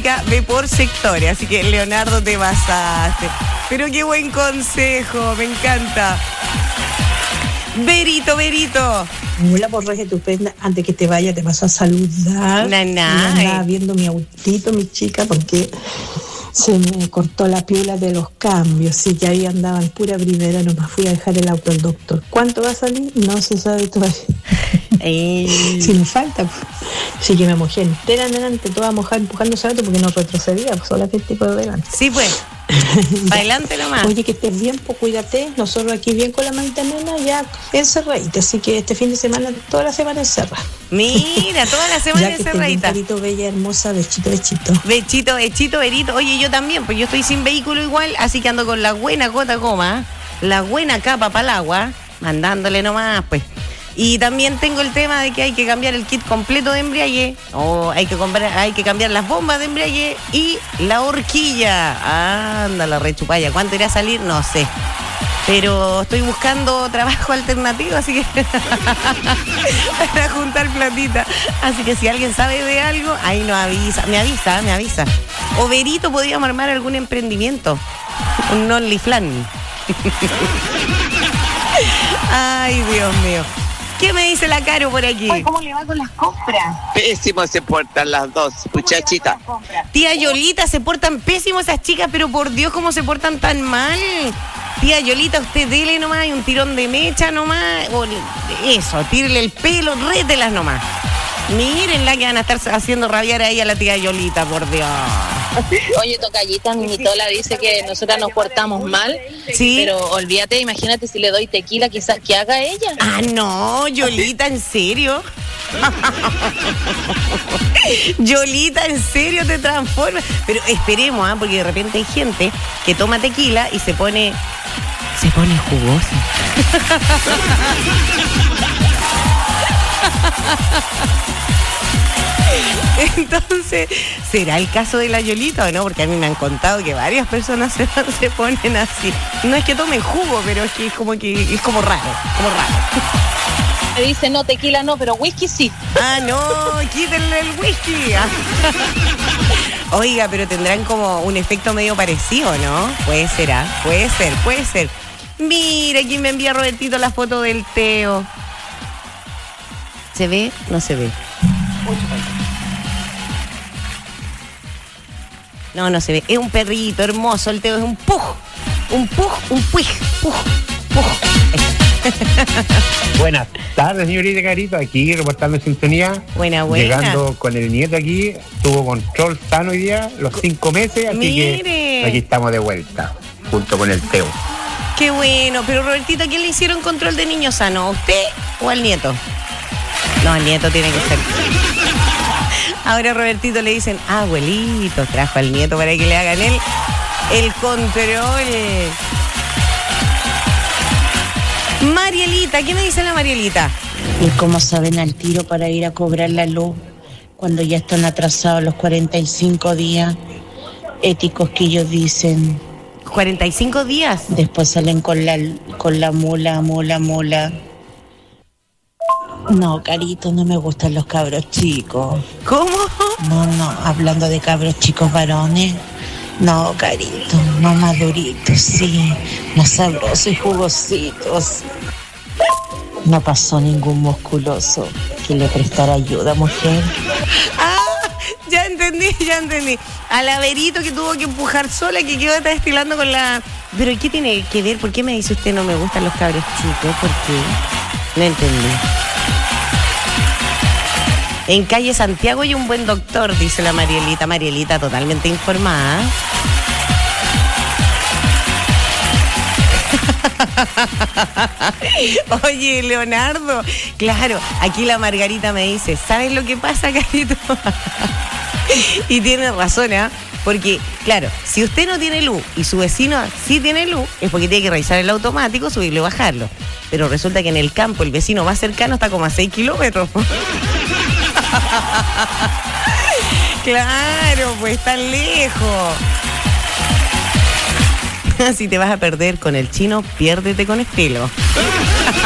chica, ve por sectores. Así que, Leonardo, te pasaste. Pero qué buen consejo, me encanta. Verito. Hola, por Regia Estupenda. Antes que te vaya, te paso a saludar. Andaba viendo mi autito, mi chica, porque se me cortó la piola de los cambios. Y que ahí andaba en pura primera, nomás fui a dejar el auto al doctor. ¿Cuánto va a salir? No se sabe todavía. Si me falta. Así que me mojé entera adelante, toda mojada, empujando ese auto porque no retrocedía, pues solamente por delante. Sí, pues. Bailante nomás. Oye, que estés bien, pues cuídate. Nosotros aquí bien con la manita nena, ya encerradita. Así que este fin de semana, toda la semana encerrada. Mira, toda la semana encerradita. Verito, bella, hermosa, bechito. Bechito, Verito. Oye, yo también, pues yo estoy sin vehículo igual, así que ando con la buena gota goma, la buena capa para el agua, mandándole nomás, pues. Y también tengo el tema de que hay que cambiar el kit completo de embriague, o hay que cambiar las bombas de embriague y la horquilla. Anda, la rechupalla. ¿Cuánto irá a salir? No sé. Pero estoy buscando trabajo alternativo, así que para juntar platita. Así que si alguien sabe de algo, ahí nos avisa. Me avisa. O Verito, podríamos armar algún emprendimiento. Un OnlyFans. Ay, Dios mío. ¿Qué me dice la Caro por aquí? Ay, ¿cómo le va con las compras? Pésimo se portan las dos, muchachitas. Tía Yolita, se portan pésimo esas chicas, pero por Dios, ¿cómo se portan tan mal? Tía Yolita, usted dele nomás, hay un tirón de mecha nomás, o eso, tírele el pelo, rételas nomás. Mírenla que van a estar haciendo rabiar ahí a la tía Yolita, por Dios. Oye, tocallita, Minitola dice que nosotras nos portamos mal. Sí. Pero olvídate, imagínate si le doy tequila, quizás que haga ella. Ah, no, Yolita, ¿en serio? Yolita, ¿en serio te transformas? Pero esperemos, porque de repente hay gente que toma tequila y se pone jugosa. Entonces, ¿será el caso de la Yolita o no? Porque a mí me han contado que varias personas se ponen así. No es que tomen jugo, pero es que es como raro. Me dice, no, tequila no, pero whisky sí. Ah, no, quítenle el whisky. Oiga, pero tendrán como un efecto medio parecido, ¿no? Puede ser. Mira, aquí me envía Robertito la foto del Teo. ¿Se ve? No se ve. No se ve. Es un perrito hermoso. El Teo es un puj. Un puj. Buenas tardes, señorita Carito. Aquí reportando en sintonía. Buena. Llegando con el nieto aquí. Tuvo control sano hoy día, los 5 meses. Así Mire. que aquí estamos de vuelta, junto con el Teo. Qué bueno. Pero Robertito, ¿a quién le hicieron control de niño sano? ¿A usted o al nieto? No, al nieto tiene que ser. Ahora Robertito le dicen, abuelito, trajo al nieto para que le hagan el control. Marielita, ¿qué me dice la Marielita? ¿Y cómo saben al tiro para ir a cobrar la luz cuando ya están atrasados los 45 días éticos que ellos dicen? 45 días. Después salen con la mula. No, Carito, no me gustan los cabros chicos. ¿Cómo? No, hablando de cabros chicos varones. No, Carito, no maduritos, sí, más sabrosos y jugositos. No pasó ningún musculoso que le prestara ayuda, mujer. Ah, ya entendí. Al Averito que tuvo que empujar sola, que quedó estilando con la... Pero ¿qué tiene que ver? ¿Por qué me dice usted no me gustan los cabros chicos? ¿Por qué? No entendí. En calle Santiago hay un buen doctor, dice la Marielita. Marielita totalmente informada. Oye, Leonardo, claro, aquí la Margarita me dice, ¿sabes lo que pasa, Carito? Y tiene razón, ¿eh? Porque, claro, si usted no tiene luz y su vecino sí tiene luz, es porque tiene que revisar el automático, subirlo y bajarlo. Pero resulta que en el campo el vecino más cercano está como a 6 kilómetros. Claro, pues tan lejos. Si te vas a perder con el chino, piérdete con estilo.